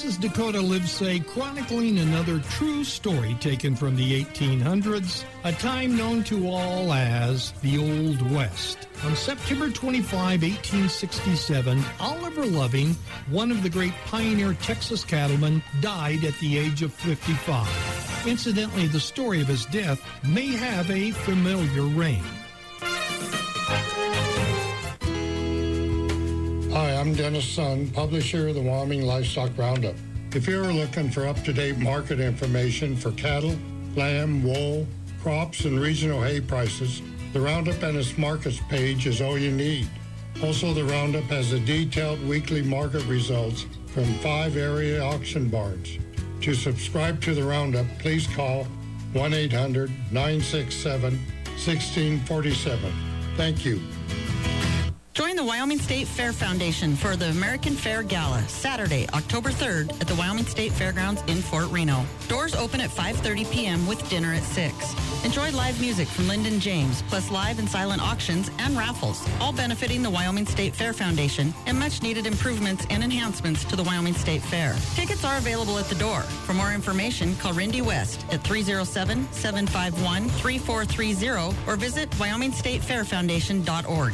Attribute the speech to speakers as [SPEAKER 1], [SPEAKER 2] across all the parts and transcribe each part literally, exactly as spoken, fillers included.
[SPEAKER 1] is Dakota Livesay chronicling another true story taken from the eighteen hundreds, a time known to all as the Old West. On September twenty-fifth, eighteen sixty-seven, Oliver Loving, one of the great pioneer Texas cattlemen, died at the age of fifty-five. Incidentally, the story of his death may have a familiar ring.
[SPEAKER 2] Hi, I'm Dennis Sun, publisher of the Wyoming Livestock Roundup. If you're looking for up-to-date market information for cattle, lamb, wool, crops, and regional hay prices, the Roundup and its markets page is all you need. Also, the Roundup has the detailed weekly market results from five area auction barns. To subscribe to the Roundup, please call one eight hundred, nine six seven, one six four seven. Thank you.
[SPEAKER 3] Join the Wyoming State Fair Foundation for the American Fair Gala, Saturday, October third at the Wyoming State Fairgrounds in Fort Reno. Doors open at five thirty p.m. with dinner at six. Enjoy live music from Lyndon James, plus live and silent auctions and raffles, all benefiting the Wyoming State Fair Foundation and much-needed improvements and enhancements to the Wyoming State Fair. Tickets are available at the door. For more information, call Rindy West at three oh seven, seven five one, three four three zero or visit wyoming state fair foundation dot org.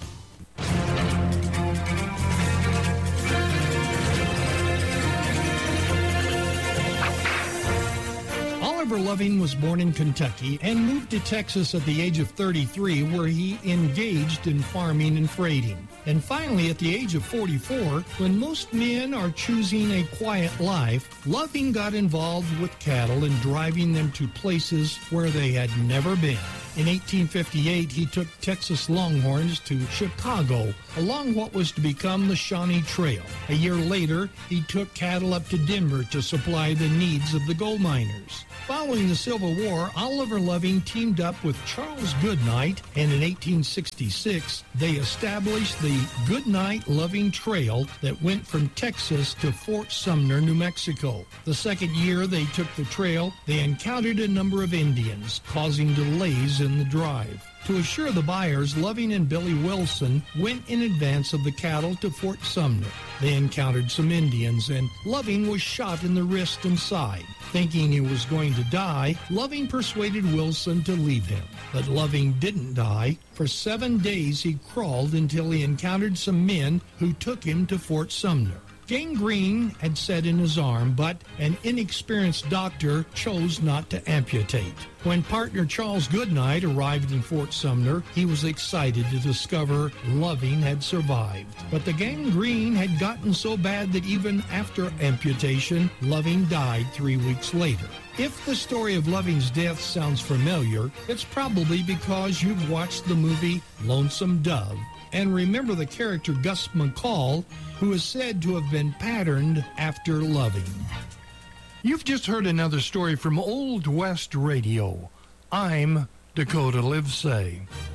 [SPEAKER 1] Oliver Loving was born in Kentucky and moved to Texas at the age of thirty-three, where he engaged in farming and freighting. And finally, at the age of forty-four, when most men are choosing a quiet life, Loving got involved with cattle and driving them to places where they had never been. In eighteen fifty-eight, he took Texas Longhorns to Chicago along what was to become the Shawnee Trail. A year later, he took cattle up to Denver to supply the needs of the gold miners. Following the Civil War, Oliver Loving teamed up with Charles Goodnight, and in eighteen sixty-six, they established the Goodnight-Loving Trail that went from Texas to Fort Sumner, New Mexico. The second year they took the trail, they encountered a number of Indians, causing delays in the drive. To assure the buyers, Loving and Billy Wilson went in advance of the cattle to Fort Sumner. They encountered some Indians, and Loving was shot in the wrist and side. Thinking he was going to die, Loving persuaded Wilson to leave him. But Loving didn't die. For seven days he crawled until he encountered some men who took him to Fort Sumner. Gangrene had set in his arm, but an inexperienced doctor chose not to amputate. When partner Charles Goodnight arrived in Fort Sumner, he was excited to discover Loving had survived. But the gangrene had gotten so bad that even after amputation, Loving died three weeks later. If the story of Loving's death sounds familiar, it's probably because you've watched the movie Lonesome Dove and remember the character Gus McCall, who is said to have been patterned after Loving. You've just heard another story from Old West Radio. I'm Dakota Livesay.